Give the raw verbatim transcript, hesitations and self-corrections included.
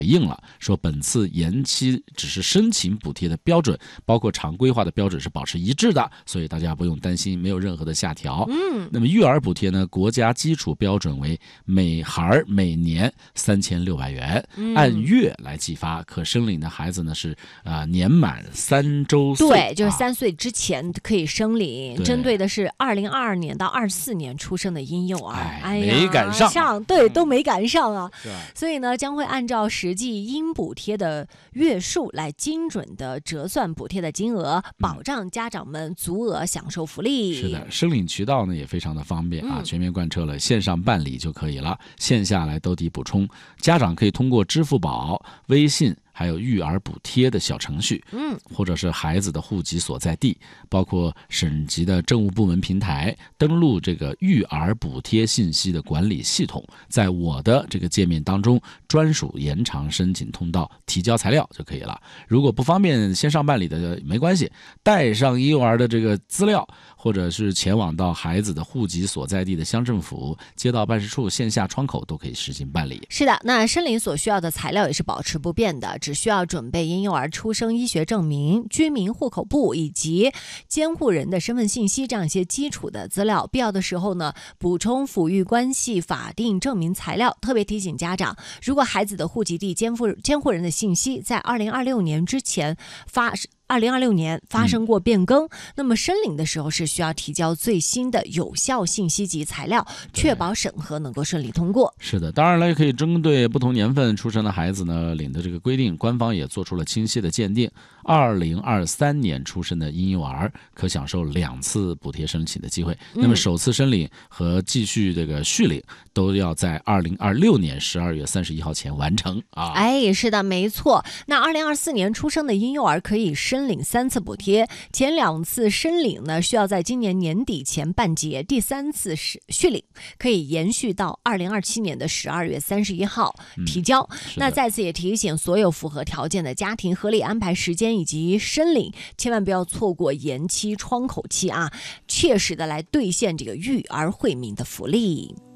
应了，说本次延期只是申请补贴的标准，包括常规化的标准是保持一致的，所以大家不用担心，没有任何的下调。 嗯， 那么育儿补贴呢，国家基础标准为每孩每年三千六百元， 嗯、 按月来计发，可申领的孩子呢是呃年满三周岁， 对，就是三岁之前可以申领， 啊、 针对的是二零二二年到二四年出生的婴幼儿。 哎， 哎呀， 没赶上， 上对，都没赶上啊。 是吧？ 所以呢，将会按照实际应补贴的月数来精准的折算补贴的金额，保障家长们足额享受福利。 是的，申领渠道呢也非常的方便啊， 嗯、 全面贯彻了线上办理就可以了，线下来兜底补充。家长可以通过支付宝、微信还有育儿补贴的小程序， 嗯， 或者是孩子的户籍所在地，包括省级的政务部门平台，登录这个育儿补贴信息的管理系统，在我的这个界面当中专属延长申请通道提交材料就可以了。如果不方便线上办理的没关系，带上婴幼儿的这个资料，或者是前往到孩子的户籍所在地的乡政府、街道办事处线下窗口都可以实行办理。 是的，那申领所需要的材料也是保持不变的，只需要准备婴幼儿出生医学证明、居民户口簿以及监护人的身份信息这样一些基础的资料。必要的时候呢，补充抚育关系法定证明材料。特别提醒家长，如果孩子的户籍地监护监护人的信息在二零二六年之前发二零二六年发生过变更、嗯、那么申领的时候是需要提交最新的有效信息及材料，确保审核能够顺利通过。 是的，当然了，也可以针对不同年份出生的孩子呢，领的这个规定，官方也做出了清晰的鉴定。二零二三年出生的婴幼儿可享受两次补贴申请的机会，那么首次申领和继续这个续领都要在二零二六年十二月三十一号前完成啊。 哎，是的，没错。那二零二四年出生的婴幼儿可以申领三次补贴，前两次申领呢需要在今年年底前办结，第三次续领可以延续到二零二七年的十二月三十一号提交。 嗯、 那再次也提醒所有符合条件的家庭，合理安排时间以及申领，千万不要错过延期窗口期啊，切实的来兑现这个育儿惠民的福利。